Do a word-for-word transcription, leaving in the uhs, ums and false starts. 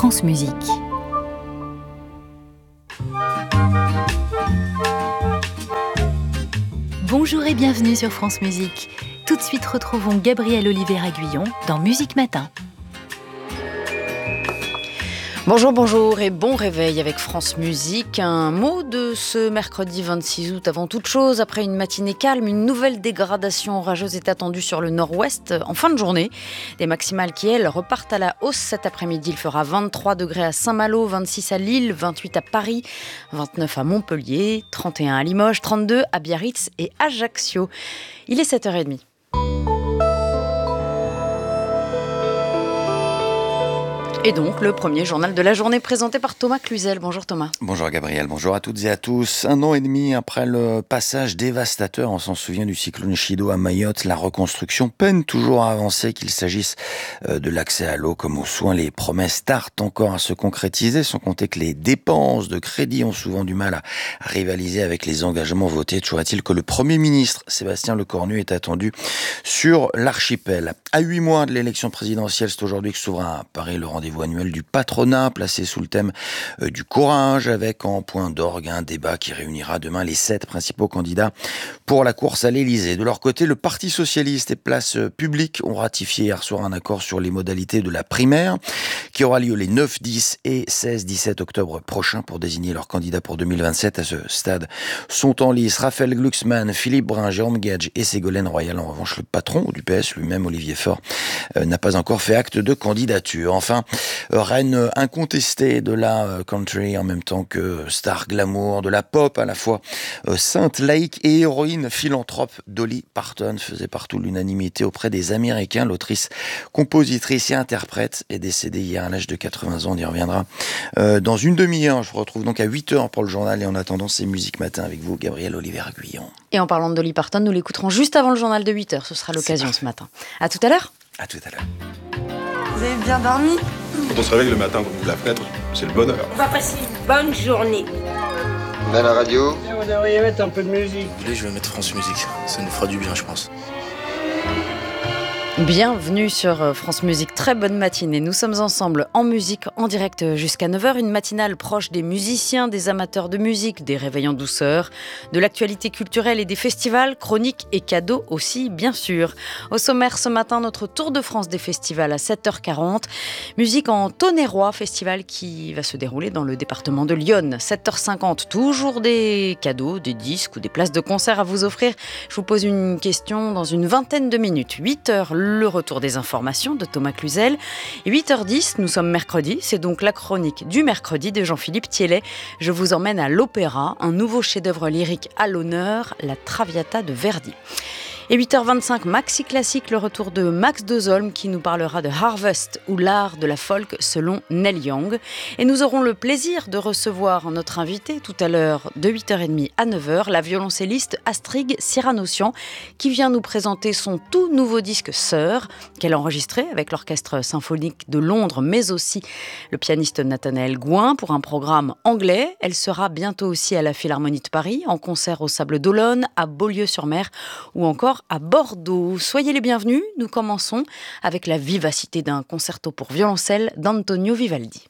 France Musique. Bonjour et bienvenue sur France Musique. Tout de suite, retrouvons Gabrielle Olivier-Aguillon dans Musique Matin. Bonjour, bonjour et bon réveil avec France Musique. Un mot de ce mercredi vingt-six août avant toute chose. Après une matinée calme, une nouvelle dégradation orageuse est attendue sur le nord-ouest en fin de journée. Des maximales qui, elles, repartent à la hausse cet après-midi. Il fera vingt-trois degrés à Saint-Malo, vingt-six à Lille, vingt-huit à Paris, vingt-neuf à Montpellier, trente et un à Limoges, trente-deux à Biarritz et Ajaccio. Il est sept heures trente. Et donc, le premier journal de la journée présenté par Thomas Cluzel. Bonjour Thomas. Bonjour Gabriel, bonjour à toutes et à tous. Un an et demi après le passage dévastateur, on s'en souvient, du cyclone Chido à Mayotte, la reconstruction peine toujours à avancer, qu'il s'agisse de l'accès à l'eau comme aux soins. Les promesses tardent encore à se concrétiser, sans compter que les dépenses de crédit ont souvent du mal à rivaliser avec les engagements votés. Toujours est-il que le Premier ministre, Sébastien Lecornu, est attendu sur l'archipel. À huit mois de l'élection présidentielle, c'est aujourd'hui que s'ouvre à Paris le rendez-vous annuel du patronat, placé sous le thème euh, du courage, avec en point d'orgue un débat qui réunira demain les sept principaux candidats pour la course à l'Élysée. De leur côté, le Parti socialiste et Place publique ont ratifié hier soir un accord sur les modalités de la primaire qui aura lieu les neuf, dix et seize dix-sept octobre prochains pour désigner leurs candidats pour deux mille vingt-sept. À ce stade sont en lice Raphaël Glucksmann, Philippe Brun, Jérôme Gage et Ségolène Royal. En revanche, le patron du P S lui-même, Olivier Faure, euh, n'a pas encore fait acte de candidature. Enfin, reine incontestée de la country en même temps que star glamour, de la pop à la fois, sainte laïque et héroïne philanthrope, Dolly Parton faisait partout l'unanimité auprès des Américains. L'autrice, compositrice et interprète est décédée hier à l'âge de quatre-vingts ans. On y reviendra euh, dans une demi-heure. Je vous retrouve donc à huit heures pour le journal et en attendant, c'est Musique Matin avec vous, Gabrielle Olivier-Aguillon. Et en parlant de Dolly Parton, nous l'écouterons juste avant le journal de huit heures. Ce sera l'occasion ce matin. À tout à l'heure. À tout à l'heure. Vous avez bien dormi ? Quand on se réveille le matin, qu'on ouvre la fenêtre, c'est le bonheur. On va passer une bonne journée. On a la radio. Vous devriez mettre un peu de musique. Vous voulez, je vais mettre France Musique. Ça nous fera du bien, je pense. Bienvenue sur France Musique, très bonne matinée. Nous sommes ensemble en musique, en direct jusqu'à neuf heures. Une matinale proche des musiciens, des amateurs de musique, des réveils en douceur, de l'actualité culturelle et des festivals, chroniques et cadeaux aussi, bien sûr. Au sommaire ce matin, notre tour de France des festivals à sept heures quarante. Musique en Tonnerrois, festival qui va se dérouler dans le département de l'Yonne. sept heures cinquante, toujours des cadeaux, des disques ou des places de concert à vous offrir. Je vous pose une question dans une vingtaine de minutes. huit heures, le retour des informations de Thomas Cluzel. Et huit heures dix, nous sommes mercredi, c'est donc la chronique du mercredi de Jean-Philippe Thiellet. Je vous emmène à l'opéra, un nouveau chef-d'œuvre lyrique à l'honneur, la Traviata de Verdi. Et huit heures vingt-cinq, Maxi Classique, le retour de Max Dezolm qui nous parlera de Harvest ou l'art de la folk selon Neil Young. Et nous aurons le plaisir de recevoir notre invité tout à l'heure de huit heures trente à neuf heures, la violoncelliste Astrid Cyranossian qui vient nous présenter son tout nouveau disque Sœur qu'elle a enregistré avec l'Orchestre symphonique de Londres mais aussi le pianiste Nathanaël Gouin pour un programme anglais. Elle sera bientôt aussi à la Philharmonie de Paris en concert au Sable d'Olonne, à Beaulieu-sur-Mer ou encore à Bordeaux. Soyez les bienvenus, nous commençons avec la vivacité d'un concerto pour violoncelle d'Antonio Vivaldi.